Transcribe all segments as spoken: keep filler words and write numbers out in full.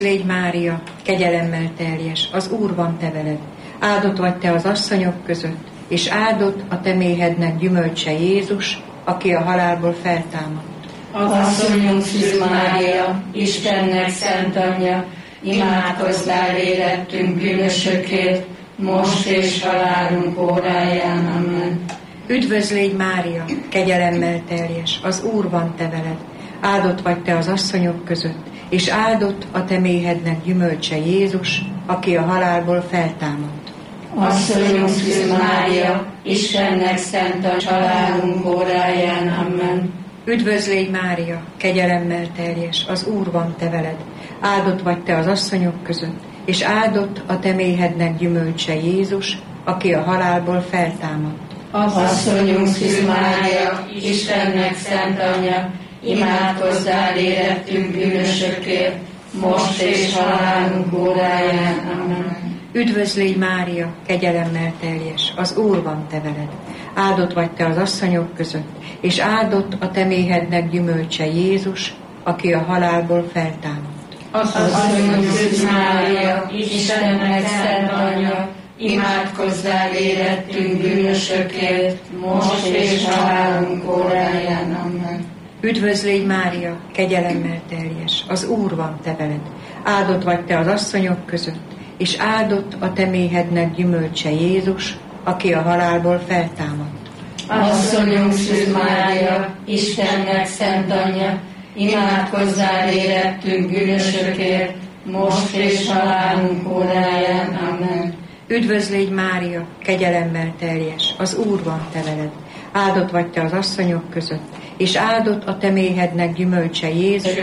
Légy Mária, kegyelemmel teljes, az Úr van te veled. Áldott vagy te az asszonyok között, és áldott a te méhednek gyümölcse Jézus, aki a halálból feltámadt. Asszonyunk Szűz Mária, Istennek szent anyja, imádkozzál érettünk bűnösökért, most és halálunk óráján. Amen. Üdvözl légy Mária, kegyelemmel teljes, az Úr van te veled. Áldott vagy te az asszonyok között, és áldott a te méhednek gyümölcse Jézus, aki a halálból feltámadt. Asszonyunk Szűz Mária, Istennek szent a halálunk óráján. Amen. Üdvözl légy Mária, kegyelemmel teljes, az Úr van te veled. Áldott vagy te az asszonyok között, és áldott a te méhednek gyümölcse Jézus, aki a halálból feltámadt. Asszonyunk Szűz Mária, Istennek szent anyja, imádkozzál érettünk bűnösökért, most és halálunk óráján. Amen. Üdvözl légy Mária, kegyelemmel teljes, az Úr van te veled. Áldott vagy te az asszonyok között, és áldott a te méhednek gyümölcse Jézus, aki a halálból feltámadt. Asszonyunk Szűz Mária, Istennek szent anyja, imádkozzál érettünk bűnösökért, most és halálunk óráján. Amen. Üdvözl légy Mária, kegyelemmel teljes, az Úr van te veled. Áldott vagy te az asszonyok között, és áldott a te méhednek gyümölcse Jézus, aki a halálból feltámadt. Asszonyunk Szűz Mária, Istennek szent anyja, imádkozzál érettünk bűnösökért, most és halálunk óráján. Amen. Üdvözl légy Mária, kegyelemmel teljes, az Úr van te veled. Áldott vagy te az asszonyok között, és áldott a te méhednek gyümölcse Jézus,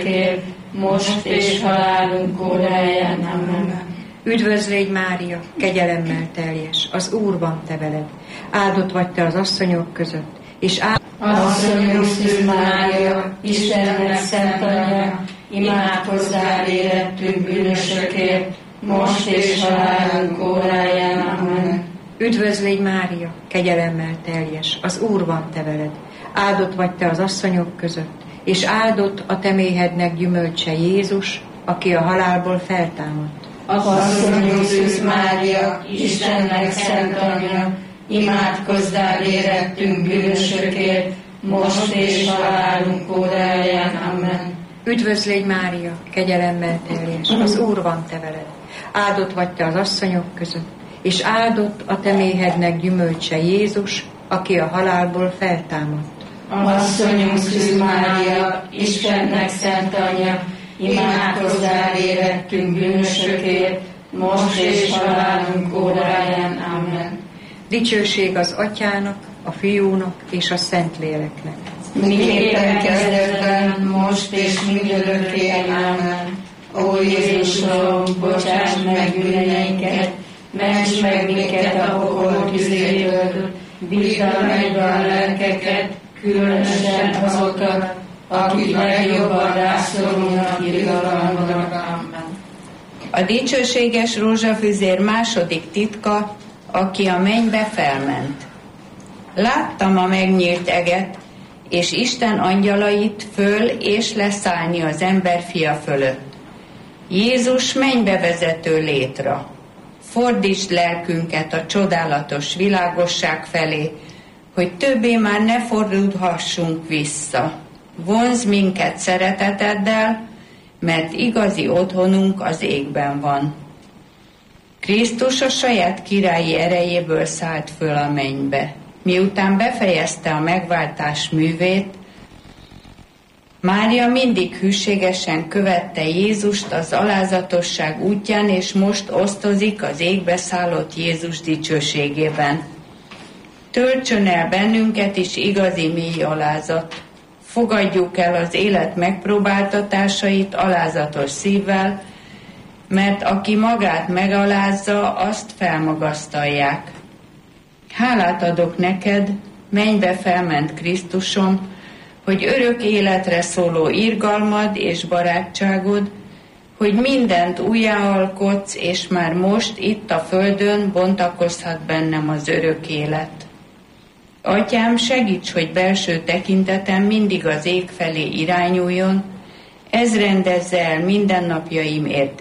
most és halálunk óráján. Amen. Üdvözl légy Mária, kegyelemmel teljes, az Úr van te veled. Áldott vagy te az asszonyok között, és áldott... Asszonyunk Szűz Mária, Istennek szent anyja, imádkozzál érettünk bűnösökért, most és halálunk óráján. Amen. Üdvözl légy Mária, kegyelemmel teljes, az Úr van te veled. Áldott vagy te az asszonyok között, és áldott a te méhednek gyümölcse Jézus, aki a halálból feltámadt. Asszonyunk Szűz Mária, Istennek szent anyja, imádkozzál érettünk bűnösökért, most és halálunk óráján. Amen. Üdvözl légy Mária, kegyelemmel teljes, az Úr van te veled. Áldott vagy te az asszonyok között, és áldott a te méhednek gyümölcse Jézus, aki a halálból feltámadt. Asszonyunk Szűz Mária, Istennek szent anyja, imádkozzál érettünk bűnösökért, most és halálunk óráján. Amen. Dicsőség az Atyának, a Fiúnak és a Szentléleknek. Miképpen kezdetben, most és mindörökké. Amen. Ó Jézusom, bocsáss meg bűneinket, ments meg minket a pokol tüzéből, vidd a mennybe a lelkeket, különösen azokat, akik legjobban rászorulnak irgalomra. Amen. A dicsőséges rózsafüzér második titka, aki a mennybe felment. Láttam a megnyílt eget, és Isten angyalait föl és leszállni az emberfia fölött. Jézus mennybe vezető létra. Fordítsd lelkünket a csodálatos világosság felé, hogy többé már ne fordulhassunk vissza. Vonzz minket szereteteddel, mert igazi otthonunk az égben van. Krisztus a saját királyi erejéből szállt föl a mennybe. Miután befejezte a megváltás művét, Mária mindig hűségesen követte Jézust az alázatosság útján, és most osztozik az égbe szállott Jézus dicsőségében. Töltsön el bennünket is igazi mély alázat. Fogadjuk el az élet megpróbáltatásait alázatos szívvel, mert aki magát megalázza, azt felmagasztalják. Hálát adok neked, mennybe felment Krisztusom, hogy örök életre szóló irgalmad és barátságod, hogy mindent újjáalkotsz, és már most itt a földön bontakozhat bennem az örök élet. Atyám, segíts, hogy belső tekintetem mindig az ég felé irányuljon, ez rendezze el mindennapjaim ért